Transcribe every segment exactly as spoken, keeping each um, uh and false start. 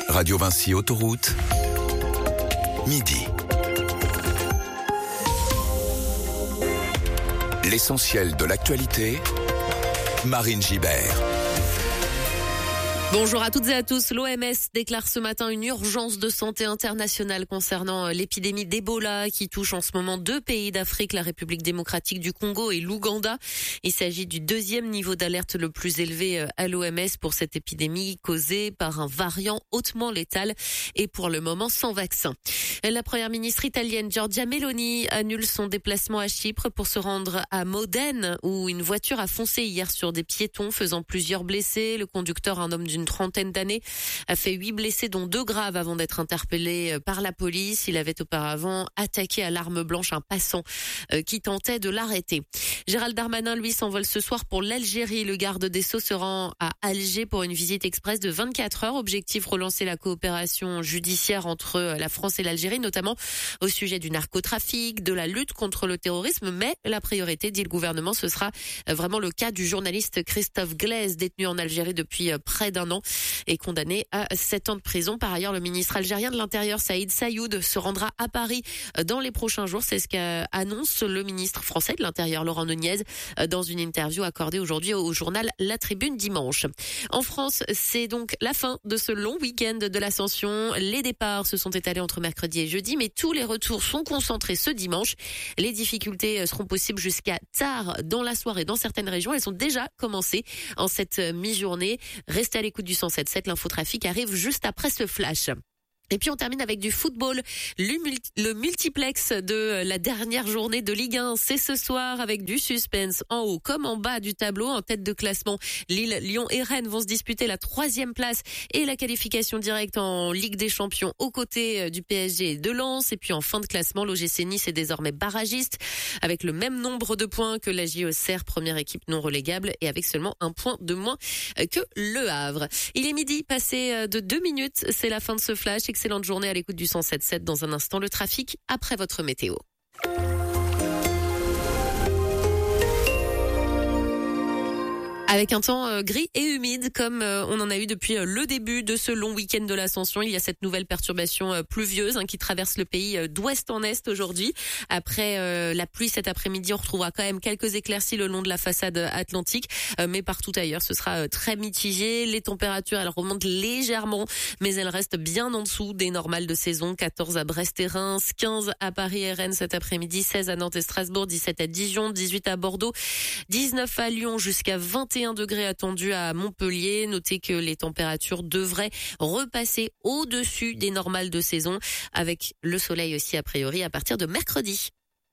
Radio Vinci Autoroute, midi. L'essentiel de l'actualité, Marine Gibert. Bonjour à toutes et à tous. L'O M S déclare ce matin une urgence de santé internationale concernant l'épidémie d'Ebola qui touche en ce moment deux pays d'Afrique, la République démocratique du Congo et l'Ouganda. Il s'agit du deuxième niveau d'alerte le plus élevé à l'O M S pour cette épidémie causée par un variant hautement létal et pour le moment sans vaccin. La première ministre italienne Giorgia Meloni annule son déplacement à Chypre pour se rendre à Modène où une voiture a foncé hier sur des piétons faisant plusieurs blessés. Le conducteur, un homme d'une une trentaine d'années, a fait huit blessés dont deux graves avant d'être interpellé par la police. Il avait auparavant attaqué à l'arme blanche un passant qui tentait de l'arrêter. Gérald Darmanin, lui, s'envole ce soir pour l'Algérie. Le garde des Sceaux se rend à Alger pour une visite express de vingt-quatre heures. Objectif, relancer la coopération judiciaire entre la France et l'Algérie, notamment au sujet du narcotrafic, de la lutte contre le terrorisme. Mais la priorité, dit le gouvernement, ce sera vraiment le cas du journaliste Christophe Glaise, détenu en Algérie depuis près d'un an et condamné à sept ans de prison. Par ailleurs, le ministre algérien de l'Intérieur, Saïd Sayoud, se rendra à Paris dans les prochains jours. C'est ce qu'annonce le ministre français de l'Intérieur, Laurent Nunez, dans une interview accordée aujourd'hui au journal La Tribune dimanche. En France, c'est donc la fin de ce long week-end de l'Ascension. Les départs se sont étalés entre mercredi et jeudi, mais tous les retours sont concentrés ce dimanche. Les difficultés seront possibles jusqu'à tard dans la soirée dans certaines régions. Elles ont déjà commencé en cette mi-journée. Restez à l'écoute du cent sept sept, l'infotrafic arrive juste après ce flash. Et puis on termine avec du football. Le multiplex de la dernière journée de Ligue un, c'est ce soir avec du suspense en haut comme en bas du tableau. En tête de classement, Lille, Lyon et Rennes vont se disputer la troisième place et la qualification directe en Ligue des Champions aux côtés du P S G et de Lens. Et puis en fin de classement, l'O G C Nice est désormais barragiste avec le même nombre de points que la J O C R, première équipe non relégable, et avec seulement un point de moins que Le Havre. Il est midi, passé de deux minutes, c'est la fin de ce flash. Excellente journée à l'écoute du cent sept sept. Dans un instant, le trafic après votre météo. Avec un temps euh, gris et humide comme euh, on en a eu depuis euh, le début de ce long week-end de l'Ascension. Il y a cette nouvelle perturbation euh, pluvieuse hein, qui traverse le pays euh, d'ouest en est aujourd'hui. Après euh, la pluie cet après-midi, on retrouvera quand même quelques éclaircies le long de la façade atlantique. Euh, mais partout ailleurs, ce sera euh, très mitigé. Les températures, elles remontent légèrement, mais elles restent bien en dessous des normales de saison. quatorze à Brest et Reims, quinze à Paris et Rennes cet après-midi, seize à Nantes et Strasbourg, dix-sept à Dijon, dix-huit à Bordeaux, dix-neuf à Lyon, jusqu'à vingt et un degrés attendus à Montpellier. Notez que les températures devraient repasser au-dessus des normales de saison, avec le soleil aussi a priori à partir de mercredi.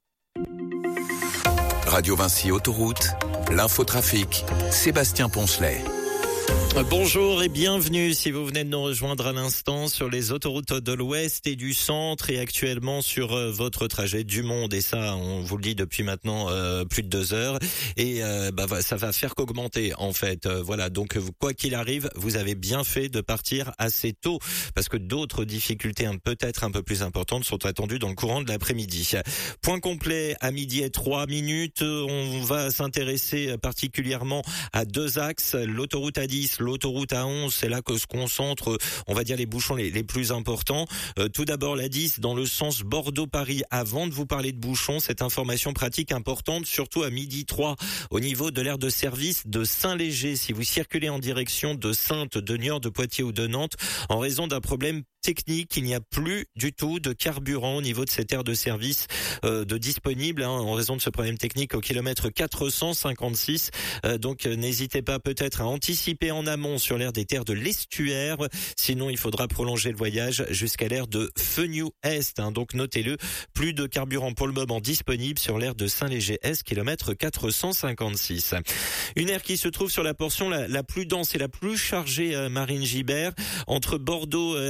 Radio Vinci Autoroute, l'infotrafic, Sébastien Poncelet. Bonjour et bienvenue si vous venez de nous rejoindre à l'instant sur les autoroutes de l'Ouest et du Centre et actuellement sur euh, votre trajet du monde. Et ça, on vous le dit depuis maintenant euh, plus de deux heures. Et euh, bah, ça va faire qu'augmenter en fait. Euh, voilà, donc quoi qu'il arrive, vous avez bien fait de partir assez tôt parce que d'autres difficultés hein, peut-être un peu plus importantes sont attendues dans le courant de l'après-midi. Point complet à midi et trois minutes. On va s'intéresser particulièrement à deux axes. L'autoroute A dix, l'autoroute A onze, c'est là que se concentrent, on va dire, les bouchons les, les plus importants. Euh, tout d'abord, l'A dix dans le sens Bordeaux-Paris. Avant de vous parler de bouchons, cette information pratique importante, surtout à midi trois, au niveau de l'aire de service de Saint-Léger. Si vous circulez en direction de Saintes, de Niort, de Poitiers ou de Nantes, en raison d'un problème technique, il n'y a plus du tout de carburant au niveau de cette aire de service euh, de disponible hein, en raison de ce problème technique au kilomètre quatre cent cinquante-six. Euh, donc euh, n'hésitez pas peut-être à anticiper en amont sur l'aire des terres de l'Estuaire. Sinon, il faudra prolonger le voyage jusqu'à l'aire de Fenioux-Est. Hein, donc notez-le, plus de carburant pour le moment disponible sur l'aire de Saint-Léger-Est, kilomètre quatre cent cinquante-six. Une aire qui se trouve sur la portion la, la plus dense et la plus chargée, euh, Marine Gibert, entre Bordeaux euh, et euh,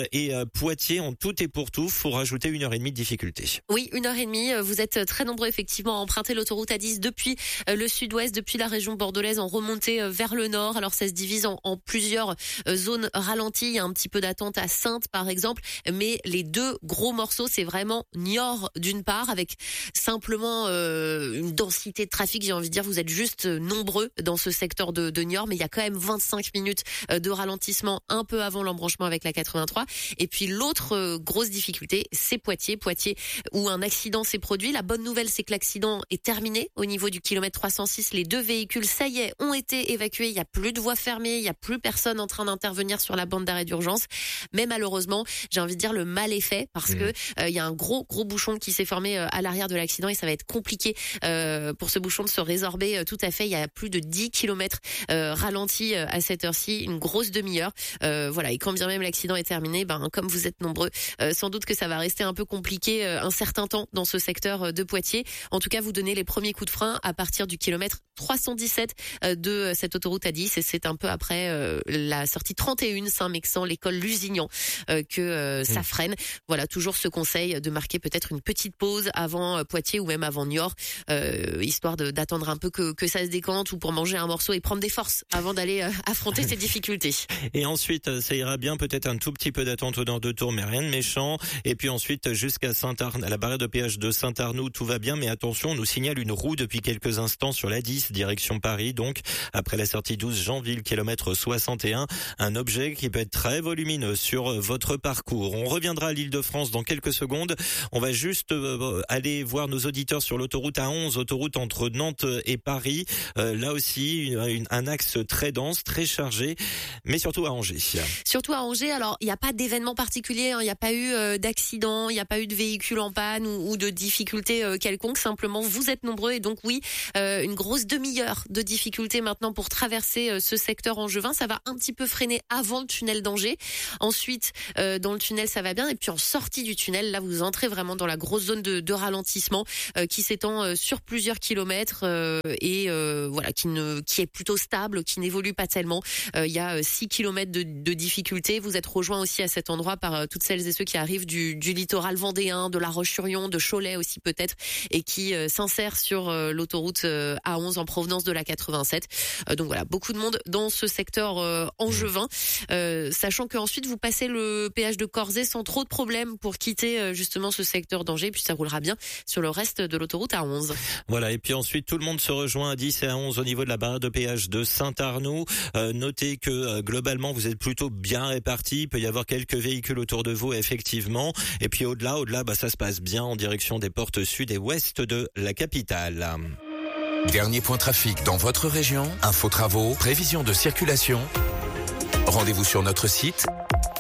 Poitiers, en tout et pour tout, faut rajouter une heure et demie de difficulté. Oui, une heure et demie. Vous êtes très nombreux effectivement à emprunter l'autoroute A dix depuis le sud-ouest, depuis la région bordelaise, en remontée vers le nord. Alors ça se divise en, en plusieurs zones ralenties. Il y a un petit peu d'attente à Saintes par exemple, mais les deux gros morceaux, c'est vraiment Niort d'une part, avec simplement euh, une densité de trafic. J'ai envie de dire, vous êtes juste nombreux dans ce secteur de, de Niort, mais il y a quand même vingt-cinq minutes de ralentissement un peu avant l'embranchement avec la quatre-vingt-trois. Et puis l'autre euh, grosse difficulté, c'est Poitiers. Poitiers où un accident s'est produit. La bonne nouvelle, c'est que l'accident est terminé au niveau du kilomètre trois cent six. Les deux véhicules, ça y est, ont été évacués. Il n'y a plus de voies fermées, il n'y a plus personne en train d'intervenir sur la bande d'arrêt d'urgence. Mais malheureusement, j'ai envie de dire, le mal est fait parce mmh. que euh, il y a un gros gros bouchon qui s'est formé euh, à l'arrière de l'accident et ça va être compliqué euh, pour ce bouchon de se résorber euh, tout à fait. Il y a plus de dix kilomètres euh, ralentis euh, à cette heure-ci, une grosse demi-heure. Euh, voilà, et quand bien même l'accident est terminé, ben comme vous êtes nombreux, euh, sans doute que ça va rester un peu compliqué euh, un certain temps dans ce secteur de Poitiers. En tout cas, vous donnez les premiers coups de frein à partir du kilomètre trois cent dix-sept euh, de cette autoroute A dix et c'est un peu après euh, la sortie trente et un Saint-Mexan, l'école Lusignan, euh, que euh, ça freine. Voilà, toujours ce conseil de marquer peut-être une petite pause avant Poitiers ou même avant Niort, euh, histoire de, d'attendre un peu que, que ça se décante ou pour manger un morceau et prendre des forces avant d'aller euh, affronter ces difficultés. Et ensuite, ça ira bien, peut-être un tout petit peu d'attente au nord de Tours, mais rien de méchant. Et puis ensuite, jusqu'à Saint-Arnoux, à la barrière de péage de Saint-Arnoux, tout va bien, mais attention, on nous signale une roue depuis quelques instants sur la dix, direction Paris, donc après la sortie douze Jeanville, kilomètre soixante et un, un objet qui peut être très volumineux sur votre parcours. On reviendra à l'Île-de-France dans quelques secondes. On va juste euh, aller voir nos auditeurs sur l'autoroute A onze, autoroute entre Nantes et Paris. Euh, là aussi, une, une, un axe très dense, très chargé, mais surtout à Angers. Surtout à Angers, alors il n'y a pas d'événement particulier, il n'y a pas eu euh, d'accident, il n'y a pas eu de véhicule en panne ou, ou de difficultés euh, quelconques. Simplement, vous êtes nombreux et donc oui, euh, une grosse demi-heure de difficulté maintenant pour traverser euh, ce secteur angevin. Ça va un petit peu freiner avant le tunnel d'Angers. Ensuite, euh, dans le tunnel, ça va bien. Et puis en sortie du tunnel, là, vous entrez vraiment dans la grosse zone de, de ralentissement euh, qui s'étend euh, sur plusieurs kilomètres euh, et euh, voilà, qui ne, qui est plutôt stable, qui n'évolue pas tellement. Euh, il y a six kilomètres de, de difficulté. Vous êtes rejoints aussi à cet endroit par euh, toutes celles et ceux qui arrivent du, du littoral vendéen, de La Roche-sur-Yon, de Cholet aussi peut-être, et qui euh, s'insèrent sur euh, l'autoroute euh, A onze en provenance de la quatre-vingt-sept. Euh, donc voilà, beaucoup de monde dans ce secteur euh, angevin, euh, sachant qu'ensuite vous passez le péage de Corzet sans trop de problèmes pour quitter euh, justement ce secteur d'Angers, puis ça roulera bien sur le reste de l'autoroute A onze. Voilà, et puis ensuite tout le monde se rejoint à dix et à onze au niveau de la barrière de péage de Saint-Arnoux. Euh, notez que euh, globalement vous êtes plutôt bien répartis, il peut y avoir quelques véhicules autour de vous effectivement, et puis au-delà, au-delà, bah, ça se passe bien en direction des portes sud et ouest de la capitale. Dernier point trafic dans votre région, info travaux, prévision de circulation. Rendez-vous sur notre site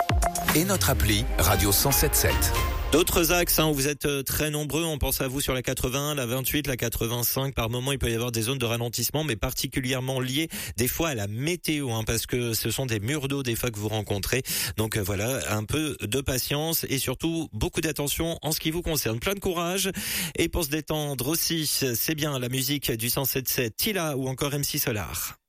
et notre appli Radio cent sept virgule sept. D'autres axes, hein, où vous êtes très nombreux, on pense à vous sur la quatre-vingts, la vingt-huit, la quatre-vingt-cinq. Par moment, il peut y avoir des zones de ralentissement, mais particulièrement liées des fois à la météo, hein, parce que ce sont des murs d'eau des fois que vous rencontrez. Donc euh, voilà, un peu de patience et surtout beaucoup d'attention en ce qui vous concerne. Plein de courage et pour se détendre aussi, c'est bien la musique du cent sept virgule sept, Tila ou encore M C Solar.